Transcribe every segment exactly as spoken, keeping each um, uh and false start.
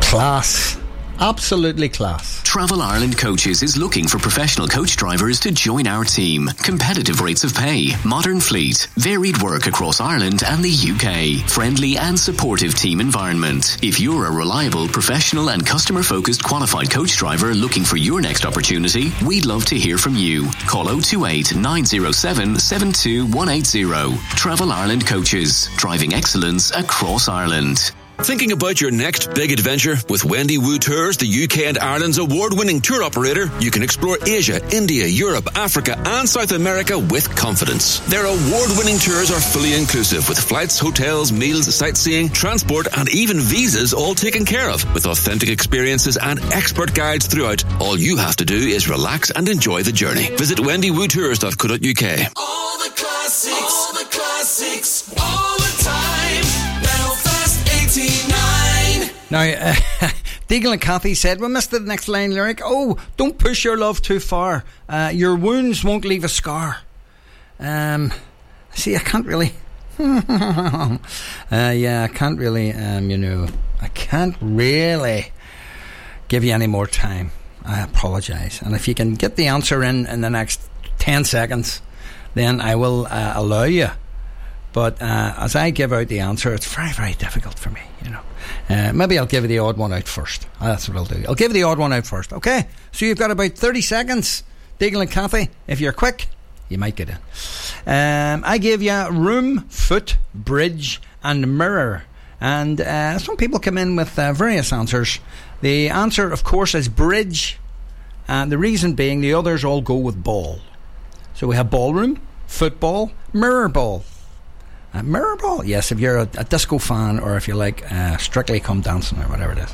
Class. Absolutely class. Travel Ireland Coaches is looking for professional coach drivers to join our team. Competitive rates of pay, modern fleet, varied work across Ireland and the U K. Friendly and supportive team environment. If you're a reliable, professional and customer-focused qualified coach driver looking for your next opportunity, we'd love to hear from you. Call oh two eight, nine oh seven, seven two one eight oh. Travel Ireland Coaches. Driving excellence across Ireland. Thinking about your next big adventure? With Wendy Wu Tours, the U K and Ireland's award-winning tour operator, you can explore Asia, India, Europe, Africa and South America with confidence. Their award-winning tours are fully inclusive with flights, hotels, meals, sightseeing, transport and even visas all taken care of. With authentic experiences and expert guides throughout, all you have to do is relax and enjoy the journey. Visit wendy woo tours dot co dot U K. All the classics, all the classics, all the time. eighty-nine Now, uh, Deagle and Cathy said, we missed the next line lyric. Oh, don't push your love too far. Uh, your wounds won't leave a scar. Um, see, I can't really... uh, yeah, I can't really, um, you know, I can't really give you any more time. I apologise. And if you can get the answer in in the next ten seconds, then I will uh, allow you. But uh, as I give out the answer, it's very, very difficult for me, you know. Uh, maybe I'll give you the odd one out first. Oh, that's what I'll do. I'll give you the odd one out first, okay? So you've got about thirty seconds, Deagle and Cathy. If you're quick, you might get in. Um, I gave you room, foot, bridge, and mirror. And uh, some people come in with uh, various answers. The answer, of course, is bridge. And the reason being, the others all go with ball. So we have ballroom, football, mirror ball. Uh, mirror ball, yes, if you're a, a disco fan or if you like uh, Strictly Come Dancing or whatever it is.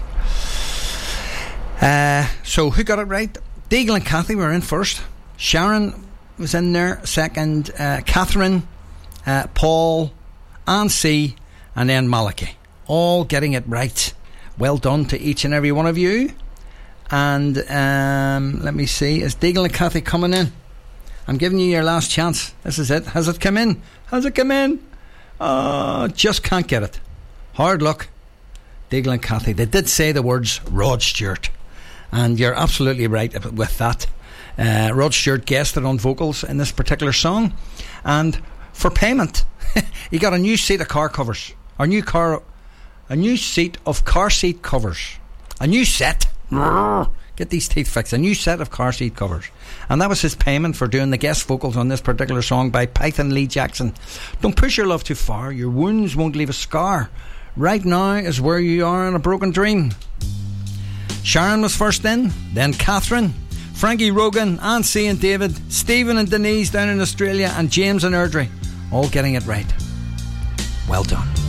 Uh, so who got it right? Deagle and Cathy were in first. Sharon was in there second. Uh, Catherine, uh, Paul, Anne C, and then Malachi. All getting it right. Well done to each and every one of you. And um, let me see, is Deagle and Cathy coming in? I'm giving you your last chance. This is it. Has it come in? Has it come in? Uh, just can't get it. Hard luck. Deagle and Cathy. They did say the words Rod Stewart, and you're absolutely right with that. Uh, Rod Stewart guested on vocals in this particular song, and for payment, he got a new seat of car covers, or new car, a new seat of car seat covers, a new set. Get these teeth fixed. A new set of car seat covers. And that was his payment for doing the guest vocals on this particular song by Python Lee Jackson. Don't push your love too far. Your wounds won't leave a scar. Right now is where you are in a broken dream. Sharon was first in, then Catherine, Frankie Rogan, Anne C and David, Stephen and Denise down in Australia, and James and Erdry, all getting it right. Well done.